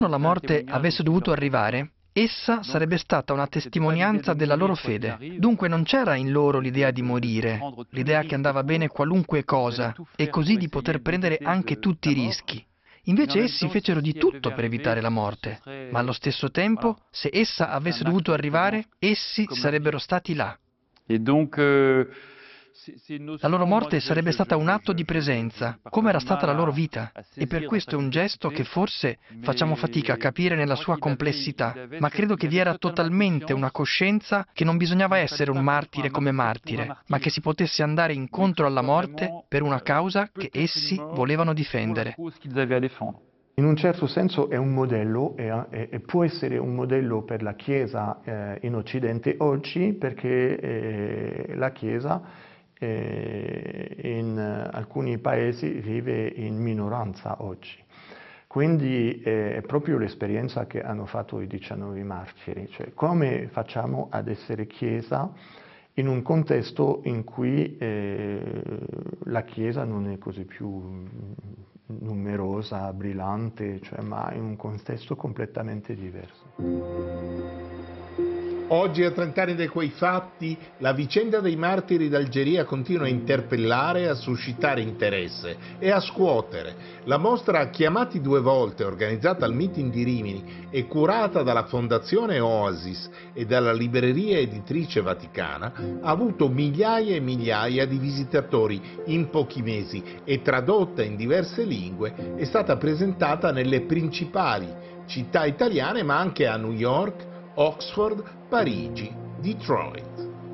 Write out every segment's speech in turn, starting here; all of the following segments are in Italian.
la morte avesse dovuto arrivare, essa sarebbe stata una testimonianza della loro fede. Dunque non c'era in loro l'idea di morire, l'idea che andava bene qualunque cosa, e così di poter prendere anche tutti i rischi. Invece essi fecero di tutto per evitare la morte, ma allo stesso tempo, se essa avesse dovuto arrivare, essi sarebbero stati là. La loro morte sarebbe stata un atto di presenza, come era stata la loro vita, e per questo è un gesto che forse facciamo fatica a capire nella sua complessità, ma credo che vi era totalmente una coscienza che non bisognava essere un martire come martire, ma che si potesse andare incontro alla morte per una causa che essi volevano difendere. In un certo senso è un modello e può essere un modello per la Chiesa in Occidente oggi, perché la Chiesa in alcuni paesi vive in minoranza oggi. Quindi è proprio l'esperienza che hanno fatto i 19 martiri, cioè come facciamo ad essere Chiesa in un contesto in cui la Chiesa non è così più numerosa, brillante, cioè, ma in un contesto completamente diverso. Oggi, a 30 anni da quei fatti, la vicenda dei martiri d'Algeria continua a interpellare, a suscitare interesse e a scuotere. La mostra Chiamati due volte, organizzata al Meeting di Rimini e curata dalla Fondazione Oasis e dalla Libreria Editrice Vaticana, ha avuto migliaia e migliaia di visitatori in pochi mesi e, tradotta in diverse lingue, è stata presentata nelle principali città italiane, ma anche a New York, Oxford, Parigi, Detroit.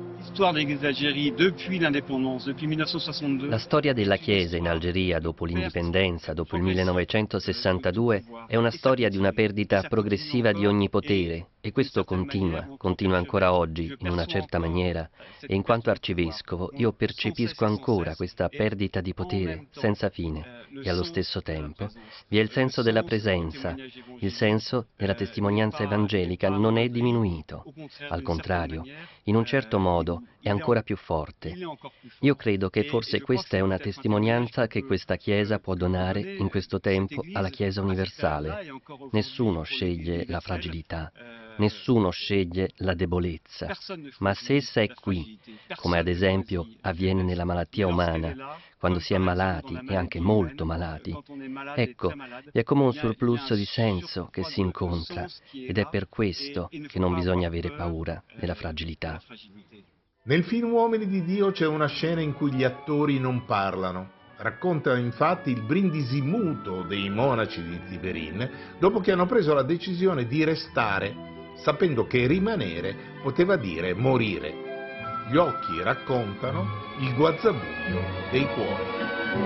La storia della Chiesa in Algeria dopo l'indipendenza, dopo il 1962, è una storia di una perdita progressiva di ogni potere, e questo continua ancora oggi in una certa maniera, e in quanto arcivescovo io percepisco ancora questa perdita di potere senza fine, e allo stesso tempo vi è il senso della presenza, il senso della testimonianza evangelica non è diminuito, al contrario, in un certo modo è ancora più forte. Io credo che forse questa è una testimonianza che questa Chiesa può donare in questo tempo alla Chiesa universale. Nessuno sceglie la fragilità, nessuno sceglie la debolezza, ma se essa è qui, come ad esempio avviene nella malattia umana, quando si è malati e anche molto malati, ecco, vi è come un surplus di senso che si incontra, ed è per questo che non bisogna avere paura della fragilità. Nel film Uomini di Dio c'è una scena in cui gli attori non parlano. Racconta infatti il brindisi muto dei monaci di Tiberin dopo che hanno preso la decisione di restare, sapendo che rimanere poteva dire morire. Gli occhi raccontano il guazzabuglio dei cuori.